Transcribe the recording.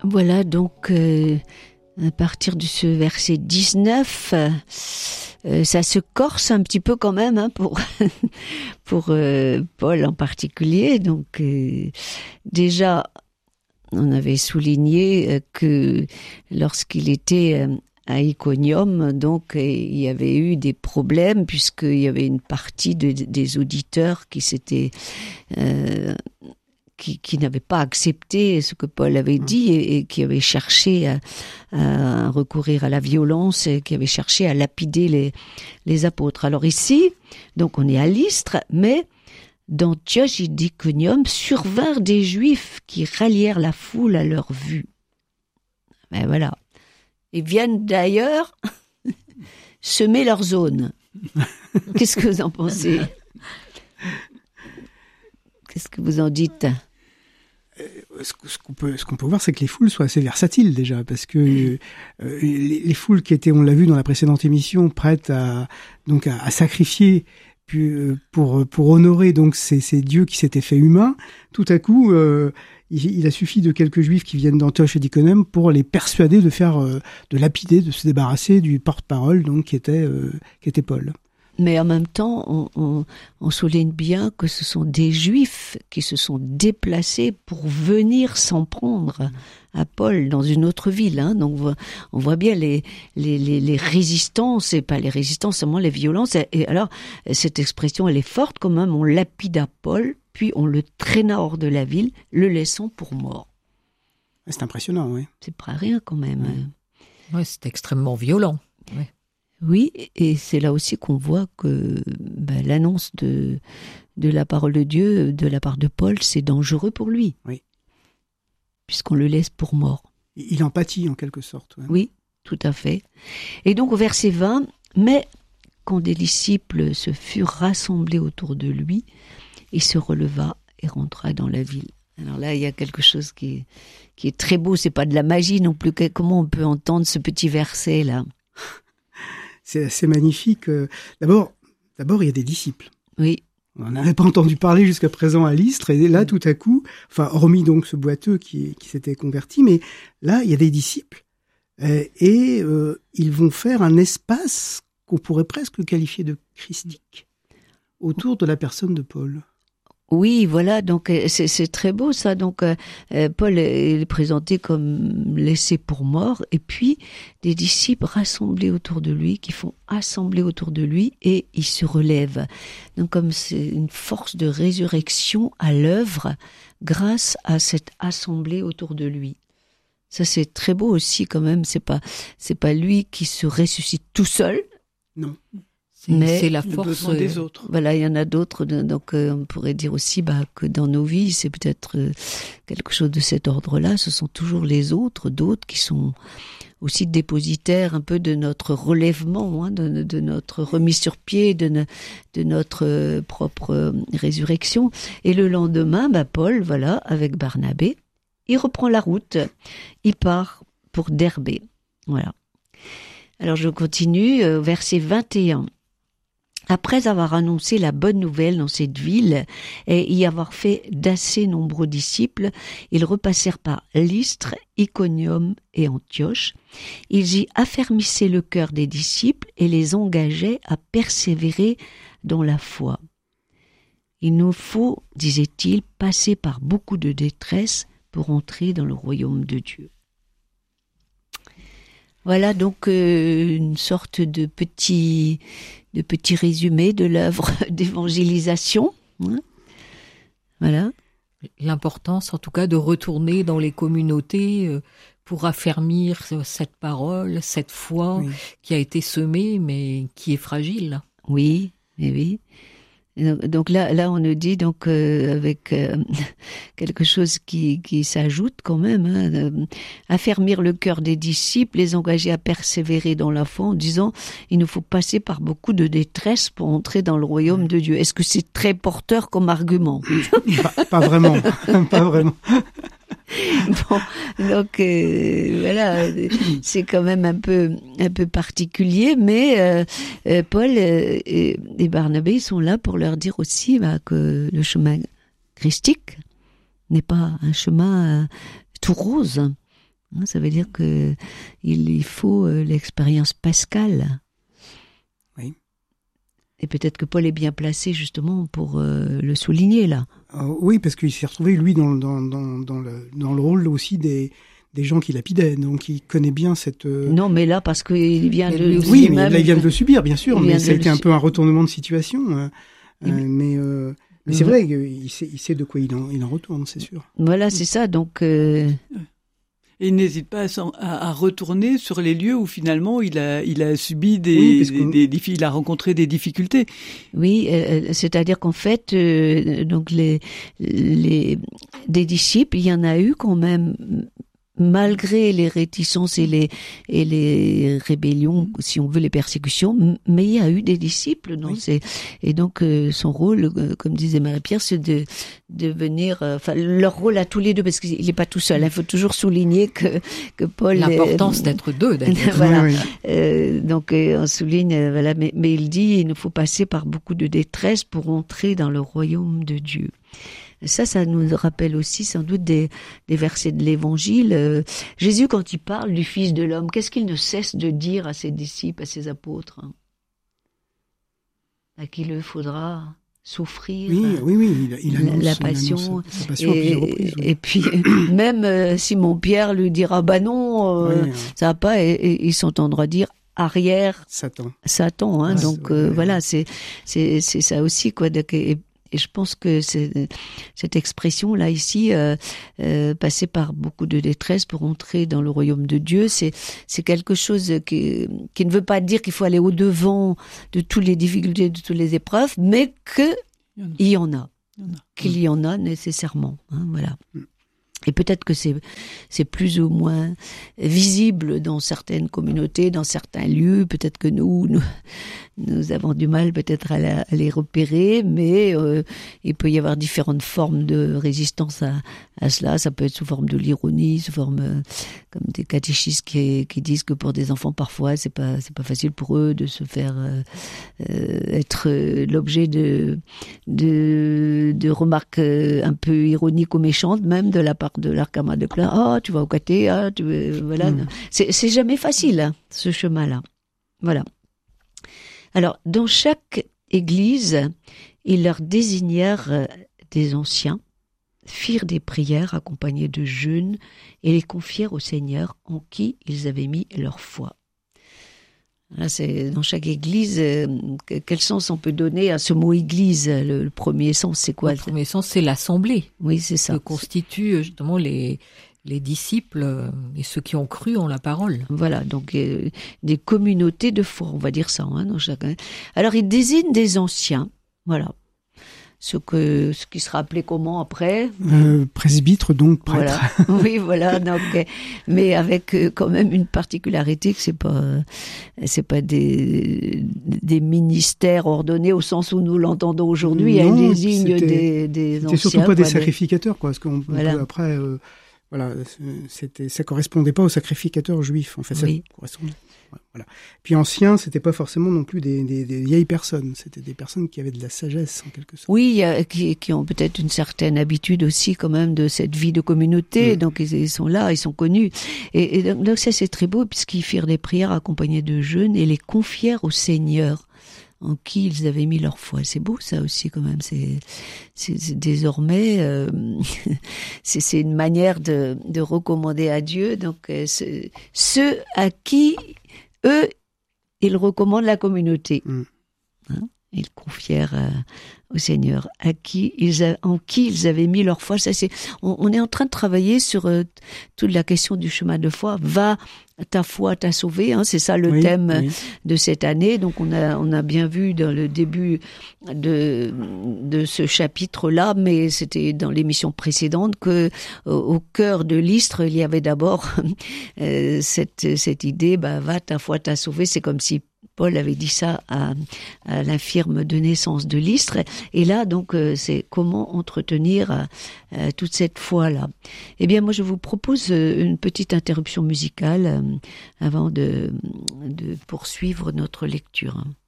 Voilà donc à partir de ce verset 19, ça se corse un petit peu quand même hein, pour Paul en particulier. Donc déjà, on avait souligné que lorsqu'il était à Iconium, donc il y avait eu des problèmes puisqu'il y avait une partie des auditeurs qui s'étaient qui n'avaient pas accepté ce que Paul avait dit et qui avaient cherché à recourir à la violence et qui avaient cherché à lapider les apôtres. Alors ici, donc on est à Lystre, mais d'Antioche et d'Iconium survinrent des Juifs qui rallièrent la foule à leur vue. Ben voilà. Ils viennent d'ailleurs semer leur zone. Qu'est-ce que vous en pensez ? Qu'est-ce que vous en dites ? Ce qu'on peut voir, c'est que les foules sont assez versatiles déjà, parce que les foules qui étaient, on l'a vu dans la précédente émission, prêtes à sacrifier pour honorer donc ces dieux qui s'étaient faits humains, tout à coup, il a suffi de quelques juifs qui viennent d'Antioche et d'Iconium pour les persuader de lapider, de se débarrasser du porte-parole donc qui était Paul. Mais en même temps, on souligne bien que ce sont des Juifs qui se sont déplacés pour venir s'en prendre à Paul dans une autre ville. Hein. Donc on voit bien les résistances, et pas les résistances, seulement les violences. Et alors, cette expression, elle est forte quand même. On lapida Paul, puis on le traîna hors de la ville, le laissant pour mort. C'est impressionnant, oui. C'est pas rien quand même. Oui, c'est extrêmement violent. Oui. Oui, et c'est là aussi qu'on voit que l'annonce de la parole de Dieu, de la part de Paul, c'est dangereux pour lui. Oui. Puisqu'on le laisse pour mort. Il en pâtit en quelque sorte. Ouais. Oui, tout à fait. Et donc au verset 20, « Mais quand des disciples se furent rassemblés autour de lui, il se releva et rentra dans la ville. » Alors là, il y a quelque chose qui est très beau, c'est pas de la magie non plus. Comment on peut entendre ce petit verset-là ? C'est assez magnifique. D'abord, il y a des disciples. Oui. On n'avait pas entendu parler jusqu'à présent à Lystre, et là, tout à coup, hormis donc ce boiteux qui s'était converti, mais là, il y a des disciples, et ils vont faire un espace qu'on pourrait presque qualifier de christique autour de la personne de Paul. Oui, voilà, donc c'est très beau ça. Donc Paul est présenté comme laissé pour mort, et puis des disciples rassemblés autour de lui, qui font assembler autour de lui, et il se relève. Donc comme c'est une force de résurrection à l'œuvre grâce à cette assemblée autour de lui. Ça c'est très beau aussi quand même. C'est pas lui qui se ressuscite tout seul. Non. C'est la force des autres. Voilà, il y en a d'autres. Donc, on pourrait dire aussi que dans nos vies, c'est peut-être quelque chose de cet ordre-là. Ce sont toujours les autres, d'autres qui sont aussi dépositaires un peu de notre relèvement, hein, de notre remise sur pied, de notre propre résurrection. Et le lendemain, Paul, voilà, avec Barnabé, il reprend la route. Il part pour Derbé. Voilà. Alors, je continue, verset 21. Après avoir annoncé la bonne nouvelle dans cette ville et y avoir fait d'assez nombreux disciples, ils repassèrent par Lystre, Iconium et Antioche. Ils y affermissaient le cœur des disciples et les engageaient à persévérer dans la foi. Il nous faut, disait-il, passer par beaucoup de détresse pour entrer dans le royaume de Dieu. Voilà donc une sorte de petit résumé de l'œuvre d'évangélisation. Hein. Voilà. L'importance, en tout cas, de retourner dans les communautés pour affermir cette parole, cette foi qui a été semée, mais qui est fragile. Oui, oui. Donc là, on nous dit donc avec quelque chose qui s'ajoute quand même, hein, affermir le cœur des disciples, les engager à persévérer dans la foi, en disant il nous faut passer par beaucoup de détresse pour entrer dans le royaume de Dieu. Est-ce que c'est très porteur comme argument ? Pas vraiment, pas vraiment. Bon, donc voilà, c'est quand même un peu particulier, mais Paul et Barnabé sont là pour leur dire aussi que le chemin christique n'est pas un chemin tout rose. Ça veut dire que il faut l'expérience pascale. Oui. Et peut-être que Paul est bien placé justement pour le souligner là. Oui, parce qu'il s'est retrouvé lui dans le rôle aussi des gens qui lapidaient, donc il connaît bien cette... Non, mais là, parce qu'il vient de... Oui, mais là, il vient de le subir, bien sûr, mais ça a été un peu un retournement de situation. Mais c'est vrai qu'il sait de quoi il en retourne, c'est sûr. Voilà, c'est ça, donc... Et il n'hésite pas à retourner sur les lieux où finalement il a subi il a rencontré des difficultés. Oui, c'est-à-dire qu'en fait, donc des disciples, il y en a eu quand même... malgré les réticences et les rébellions, si on veut, les persécutions, mais il y a eu des disciples. Et donc son rôle, comme disait Marie-Pierre, c'est de venir, leur rôle à tous les deux, parce qu'il n'est pas tout seul. Il faut toujours souligner que Paul... L'importance d'être deux, d'ailleurs. Voilà. Oui. Donc on souligne, voilà, mais il dit, il nous faut passer par beaucoup de détresse pour entrer dans le royaume de Dieu. Ça nous rappelle aussi sans doute des versets de l'Évangile. Jésus, quand il parle du Fils de l'homme, qu'est-ce qu'il ne cesse de dire à ses disciples, à ses apôtres, à qui il faudra souffrir. Oui, il annonce la passion. Sa passion à plusieurs reprises. Oui. Et puis, même Simon-Pierre lui dira, bah non, ça va pas, et il s'entendra dire, arrière Satan, hein. Donc voilà, c'est ça aussi, quoi. Et je pense que cette expression-là ici, passer par beaucoup de détresse pour entrer dans le royaume de Dieu, c'est quelque chose qui ne veut pas dire qu'il faut aller au-devant de toutes les difficultés, de toutes les épreuves, mais qu'il y en a. Qu'il y en a nécessairement. Hein, voilà. Et peut-être que c'est plus ou moins visible dans certaines communautés, dans certains lieux. Peut-être que nous avons du mal peut-être à les repérer, mais il peut y avoir différentes formes de résistance à cela. Ça peut être sous forme de l'ironie, sous forme comme des catéchistes qui disent que pour des enfants parfois c'est pas facile pour eux de se faire être l'objet de remarques un peu ironiques ou méchantes, même de la part de leurs camarades de classe. Oh, tu vas au caté, voilà. C'est jamais facile, hein, ce chemin-là. Voilà. Alors, dans chaque église, ils leur désignèrent des anciens, firent des prières accompagnées de jeûnes et les confièrent au Seigneur en qui ils avaient mis leur foi. Là, c'est dans chaque église. Quel sens on peut donner à ce mot église? Le premier sens, c'est quoi? Le premier sens, c'est l'assemblée. Oui, c'est ça. Que constituent justement les disciples et ceux qui ont cru en la parole. Voilà, donc des communautés de foi, on va dire ça, hein, dans chacun. Alors, ils désignent des anciens, voilà. Ce qui sera appelé comment après? Presbytre, donc prêtre. Voilà. Oui, voilà. Donc, mais avec quand même une particularité que c'est pas des ministères ordonnés au sens où nous l'entendons aujourd'hui. Elle désigne des anciens. C'était surtout pas des sacrificateurs, quoi. Parce qu'on peut après, voilà, ça correspondait pas aux sacrificateurs juifs. En fait, ça correspondait. Voilà. Puis anciens, c'était pas forcément non plus des vieilles personnes, c'était des personnes qui avaient de la sagesse en quelque sorte. Oui, qui ont peut-être une certaine habitude aussi quand même de cette vie de communauté, donc ils sont là, ils sont connus. Et donc ça c'est très beau puisqu'ils firent des prières accompagnées de jeûnes et les confièrent au Seigneur en qui ils avaient mis leur foi. C'est beau ça aussi quand même. C'est désormais c'est une manière de recommander à Dieu. Donc ceux à qui eux ils recommandent la communauté. Hein, ils confièrent au Seigneur en qui ils avaient mis leur foi. Ça on est en train de travailler sur toute la question du chemin de foi. Va, ta foi t'a sauvé, hein, c'est ça le thème de cette année. Donc on a bien vu dans le début de ce chapitre-là, mais c'était dans l'émission précédente que au cœur de l'Istre, il y avait d'abord cette idée, va, ta foi t'a sauvé. C'est comme si Paul avait dit ça à l'infirme de naissance de l'Istre. Et là, donc, c'est comment entretenir toute cette foi-là. Eh bien, moi, je vous propose une petite interruption musicale avant de poursuivre notre lecture.